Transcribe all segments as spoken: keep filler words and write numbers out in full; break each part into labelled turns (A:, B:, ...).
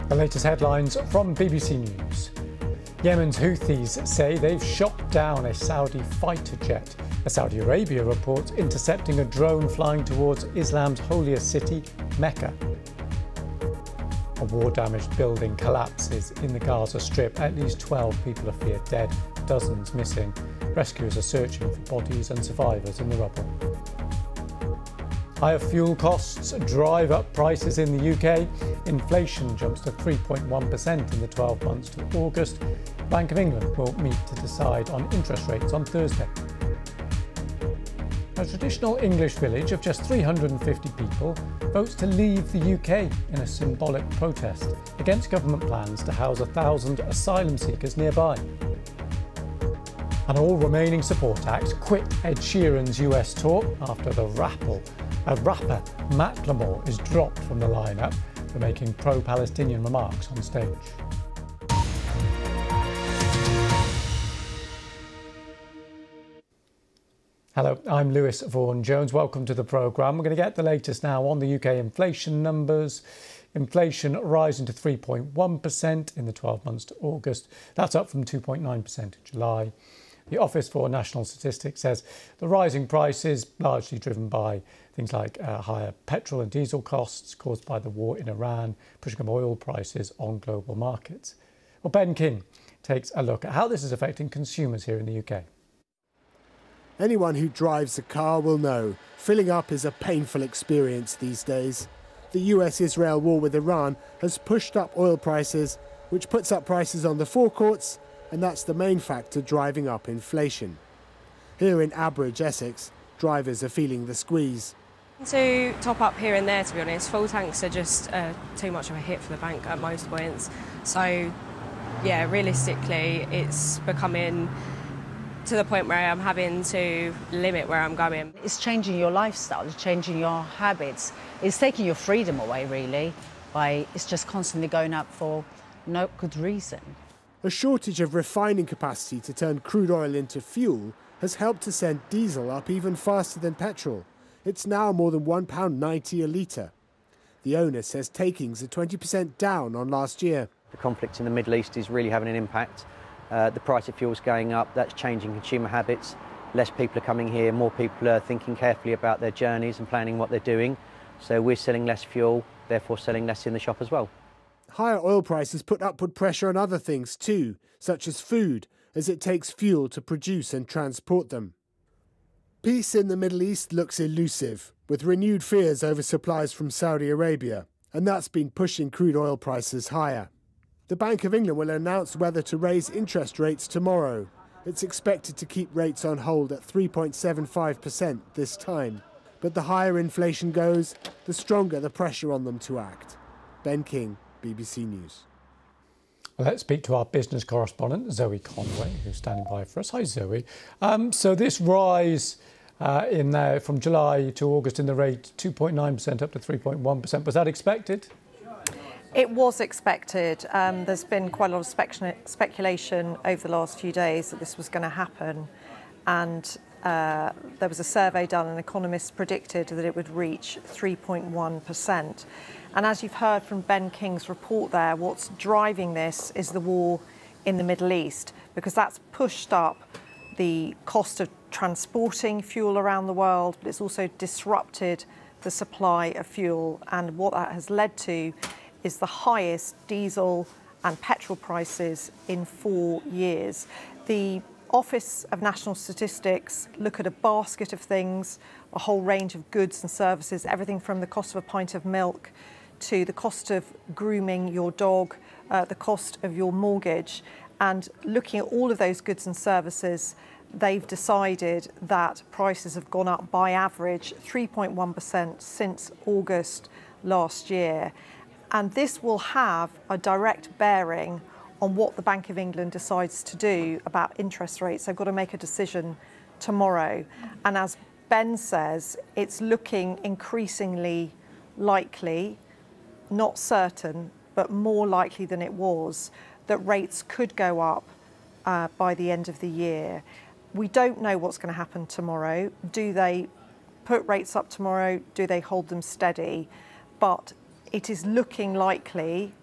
A: The latest headlines from B B C News. Yemen's Houthis say they've shot down a Saudi fighter jet. A Saudi Arabia reports intercepting a drone flying towards Islam's holiest city, Mecca. A war-damaged building collapses in the Gaza Strip. At least twelve people are feared dead, dozens missing. Rescuers are searching for bodies and survivors in the rubble. Higher fuel costs drive up prices in the U K. Inflation jumps to three point one percent in the twelve months to August. Bank of England will meet to decide on interest rates on Thursday. A traditional English village of just three hundred fifty people votes to leave the U K in a symbolic protest against government plans to house a thousand asylum seekers nearby. And all remaining support acts quit Ed Sheeran's U S tour after the rapper, uh, rapper Macklemore is dropped from the lineup for making pro-Palestinian remarks on stage. Hello, I'm Lewis Vaughan-Jones. Welcome to the programme. We're going to get the latest now on the U K inflation numbers. Inflation rising to three point one percent in the twelve months to August. That's up from two point nine percent in July. The Office for National Statistics says the rising prices largely driven by things like uh, higher petrol and diesel costs caused by the war in Iran, pushing up oil prices on global markets. Well, Ben King takes a look at how this is affecting consumers here in the U K.
B: Anyone who drives a car will know filling up is a painful experience these days. The U S-Israel war with Iran has pushed up oil prices, which puts up prices on the forecourts, and that's the main factor driving up inflation. Here in Abridge, Essex, drivers are feeling the squeeze.
C: To top up here and there, to be honest, full tanks are just uh, too much of a hit for the bank at most points. So, yeah, realistically, it's becoming to the point where I'm having to limit where I'm going.
D: It's changing your lifestyle, it's changing your habits. It's taking your freedom away, really, by it's just constantly going up for no good reason.
B: A shortage of refining capacity to turn crude oil into fuel has helped to send diesel up even faster than petrol. It's now more than one pound ninety a litre. The owner says takings are twenty percent down on last year.
E: The conflict in the Middle East is really having an impact. Uh, the price of fuel is going up, that's changing consumer habits. Less people are coming here, more people are thinking carefully about their journeys and planning what they're doing. So we're selling less fuel, therefore selling less in the shop as well.
B: Higher oil prices put upward pressure on other things too, such as food, as it takes fuel to produce and transport them. Peace in the Middle East looks elusive, with renewed fears over supplies from Saudi Arabia, and that's been pushing crude oil prices higher. The Bank of England will announce whether to raise interest rates tomorrow. It's expected to keep rates on hold at three point seven five percent this time. But the higher inflation goes, the stronger the pressure on them to act. Ben King, B B C News.
A: Well, let's speak to our business correspondent, Zoe Conway, who's standing by for us. Hi, Zoe. Um, so this rise uh, in there from July to August in the rate, two point nine percent up to three point one percent, was that expected?
F: It was expected. Um, there's been quite a lot of spec- speculation over the last few days that this was going to happen. And uh, there was a survey done and economists predicted that it would reach three point one percent. And as you've heard from Ben King's report there, what's driving this is the war in the Middle East, because that's pushed up the cost of transporting fuel around the world, but it's also disrupted the supply of fuel. And what that has led to is the highest diesel and petrol prices in four years. The Office of National Statistics look at a basket of things, a whole range of goods and services, everything from the cost of a pint of milk to the cost of grooming your dog, uh, the cost of your mortgage. And looking at all of those goods and services, they've decided that prices have gone up by average three point one percent since August last year. And this will have a direct bearing on what the Bank of England decides to do about interest rates. They've got to make a decision tomorrow. And as Ben says, it's looking increasingly likely, not certain, but more likely than it was, that rates could go up uh, by the end of the year. We don't know what's going to happen tomorrow. Do they put rates up tomorrow? Do they hold them steady? But it is looking likely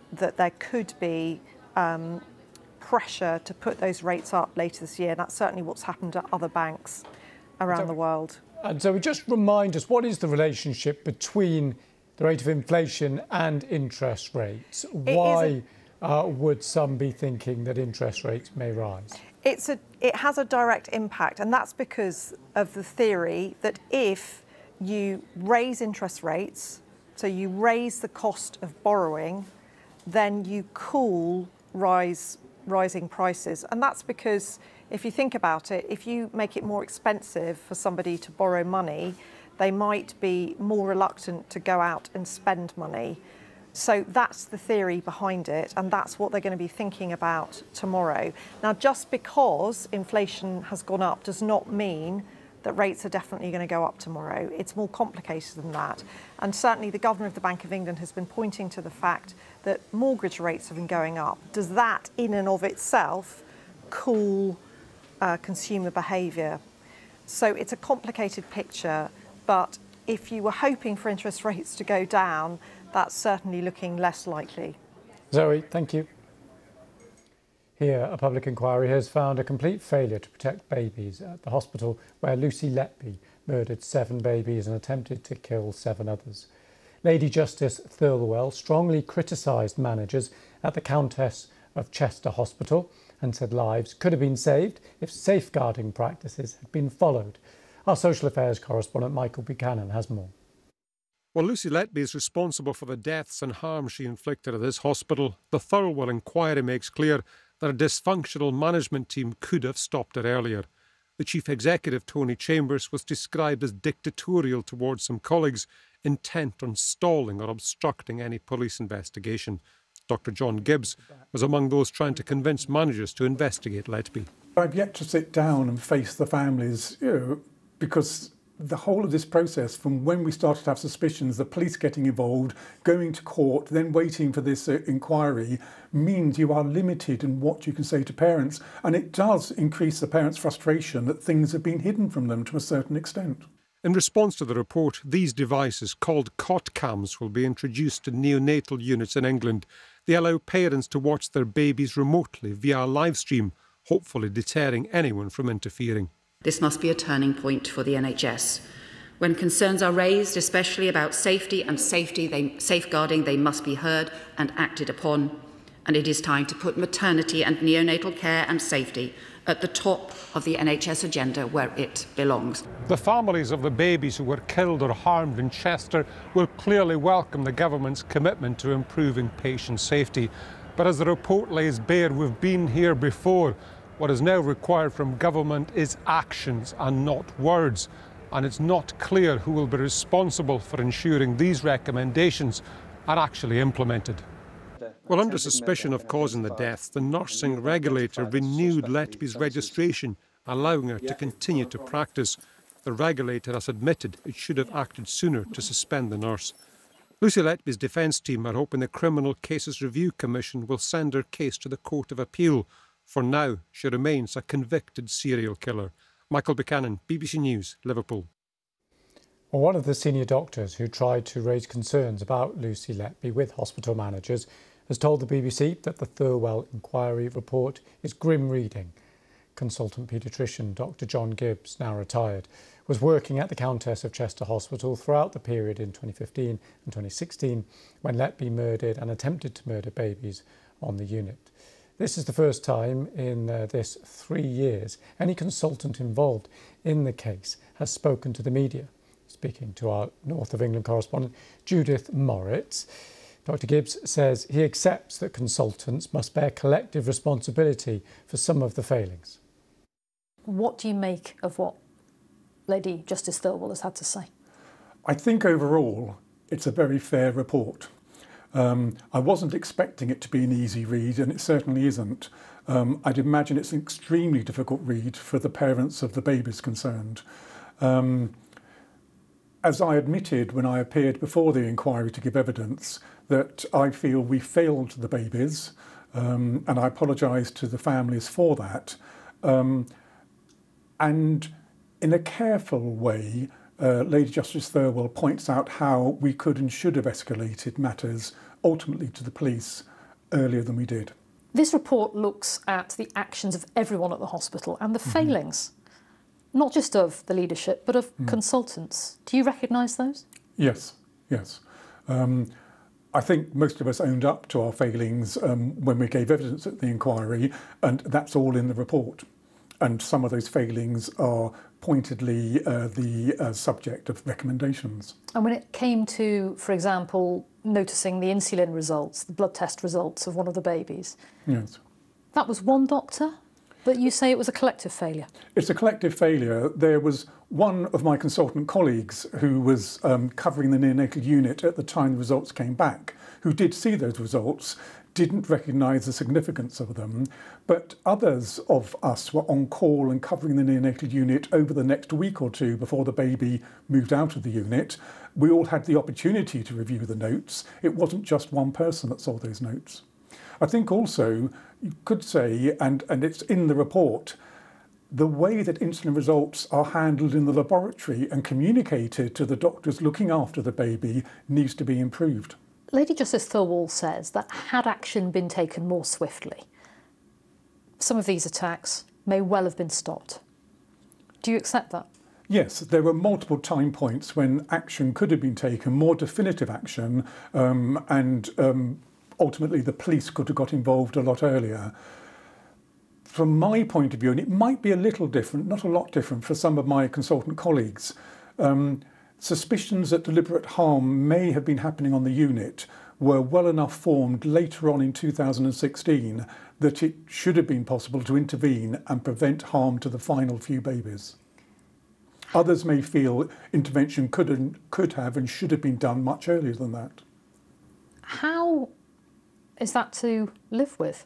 F: that there could be um, pressure to put those rates up later this year. That's certainly what's happened at other banks around the world.
A: And so just remind us, what is the relationship between the rate of inflation and interest rates? Why uh, would some be thinking that interest rates may rise?
F: It's a, it has a direct impact, and that's because of the theory that if you raise interest rates, so you raise the cost of borrowing, then you cool rise, rising prices. And that's because if you think about it, if you make it more expensive for somebody to borrow money, they might be more reluctant to go out and spend money. So that's the theory behind it, and that's what they're going to be thinking about tomorrow. Now, just because inflation has gone up does not mean that rates are definitely going to go up tomorrow. It's more complicated than that. And certainly the Governor of the Bank of England has been pointing to the fact that mortgage rates have been going up. Does that in and of itself cool uh, consumer behaviour? So it's a complicated picture, but if you were hoping for interest rates to go down, that's certainly looking less likely.
A: Zoe, thank you. Here, a public inquiry has found a complete failure to protect babies at the hospital where Lucy Letby murdered seven babies and attempted to kill seven others. Lady Justice Thirlwell strongly criticised managers at the Countess of Chester Hospital and said lives could have been saved if safeguarding practices had been followed. Our social affairs correspondent Michael Buchanan has more.
G: While Lucy Letby is responsible for the deaths and harm she inflicted at this hospital, the Thirlwell inquiry makes clear that a dysfunctional management team could have stopped it earlier. The chief executive, Tony Chambers, was described as dictatorial towards some colleagues, intent on stalling or obstructing any police investigation. Doctor John Gibbs was among those trying to convince managers to investigate Letby.
H: I've yet to sit down and face the families, you know, because the whole of this process, from when we started to have suspicions, the police getting involved, going to court, then waiting for this uh, inquiry, means you are limited in what you can say to parents. And it does increase the parents' frustration that things have been hidden from them to a certain extent.
G: In response to the report, these devices, called cot cams, will be introduced to neonatal units in England. They allow parents to watch their babies remotely via a live stream, hopefully deterring anyone from interfering.
I: This must be a turning point for the N H S. When concerns are raised, especially about safety and safety, they, safeguarding, they must be heard and acted upon. And it is time to put maternity and neonatal care and safety at the top of the N H S agenda where it belongs.
G: The families of the babies who were killed or harmed in Chester will clearly welcome the government's commitment to improving patient safety. But as the report lays bare, we've been here before. What is now required from government is actions and not words. And it's not clear who will be responsible for ensuring these recommendations are actually implemented. Well, under suspicion of causing the deaths, the nursing regulator renewed Letby's registration, allowing her to continue to practice. The regulator has admitted it should have acted sooner to suspend the nurse. Lucy Letby's defence team are hoping the Criminal Cases Review Commission will send her case to the Court of Appeal. For now, she remains a convicted serial killer. Michael Buchanan, B B C News, Liverpool.
A: Well, one of the senior doctors who tried to raise concerns about Lucy Letby with hospital managers has told the B B C that the Thirlwell inquiry report is grim reading. Consultant paediatrician Doctor John Gibbs, now retired, was working at the Countess of Chester Hospital throughout the period in twenty fifteen and twenty sixteen when Letby murdered and attempted to murder babies on the unit. This is the first time in uh, this three years any consultant involved in the case has spoken to the media. Speaking to our North of England correspondent Judith Moritz, Doctor Gibbs says he accepts that consultants must bear collective responsibility for some of the failings.
J: What do you make of what Lady Justice Thirlwell has had to say?
H: I think overall it's a very fair report. Um, I wasn't expecting it to be an easy read, and it certainly isn't. Um, I'd imagine it's an extremely difficult read for the parents of the babies concerned. Um, as I admitted when I appeared before the inquiry to give evidence, that I feel we failed the babies, um, and I apologise to the families for that. Um, and in a careful way, Uh, Lady Justice Thirlwell points out how we could and should have escalated matters ultimately to the police earlier than we did.
J: This report looks at the actions of everyone at the hospital and the mm-hmm. failings, not just of the leadership, but of mm. consultants. Do you recognise those?
H: Yes, yes. Um, I think most of us owned up to our failings um, when we gave evidence at the inquiry, and that's all in the report. And some of those failings are pointedly uh, the uh, subject of recommendations.
J: And when it came to, for example, noticing the insulin results, the blood test results of one of the babies,
H: yes,
J: that was one doctor, but you say it was a collective failure.
H: It's a collective failure. There was one of my consultant colleagues who was um, covering the neonatal unit at the time the results came back, who did see those results, didn't recognise the significance of them, but others of us were on call and covering the neonatal unit over the next week or two before the baby moved out of the unit. We all had the opportunity to review the notes. It wasn't just one person that saw those notes. I think also you could say, and, and it's in the report, the way that insulin results are handled in the laboratory and communicated to the doctors looking after the baby needs to be improved.
J: Lady Justice Thirlwall says that had action been taken more swiftly, some of these attacks may well have been stopped. Do you accept that?
H: Yes, there were multiple time points when action could have been taken, more definitive action, um, and um, ultimately the police could have got involved a lot earlier. From my point of view, and it might be a little different, not a lot different for some of my consultant colleagues, um, suspicions that deliberate harm may have been happening on the unit were well enough formed later on in two thousand sixteen that it should have been possible to intervene and prevent harm to the final few babies. Others may feel intervention could and, could have and should have been done much earlier than that.
J: How is that to live with?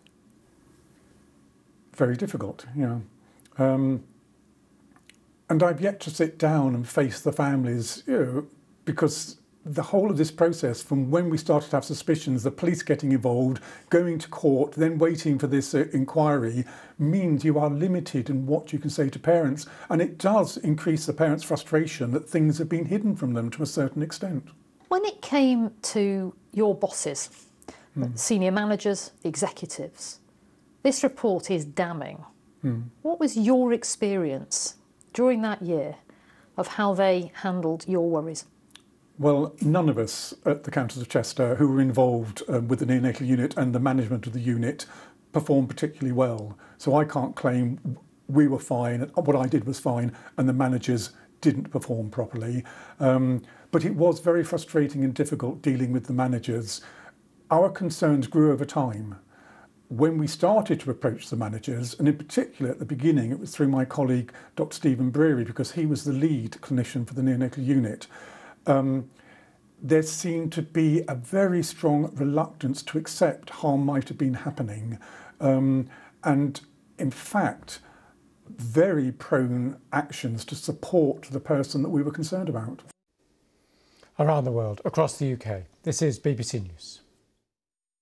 H: Very difficult, you know. Um, And I've yet to sit down and face the families, you know, because the whole of this process, from when we started to have suspicions, the police getting involved, going to court, then waiting for this uh, inquiry, means you are limited in what you can say to parents. And it does increase the parents' frustration that things have been hidden from them to a certain extent.
J: When it came to your bosses,
H: mm.
J: senior managers, executives, this report is damning.
H: Mm.
J: What was your experience during that year of how they handled your worries?
H: Well, none of us at the Countess of Chester who were involved um, with the neonatal unit and the management of the unit performed particularly well. So I can't claim we were fine, what I did was fine, and the managers didn't perform properly. Um, but it was very frustrating and difficult dealing with the managers. Our concerns grew over time. When we started to approach the managers, and in particular at the beginning, it was through my colleague, Doctor Stephen Breary, because he was the lead clinician for the neonatal unit, um, there seemed to be a very strong reluctance to accept harm might have been happening. Um, and in fact, very prone actions to support the person that we were concerned about.
A: Around the world, across the U K, this is B B C News.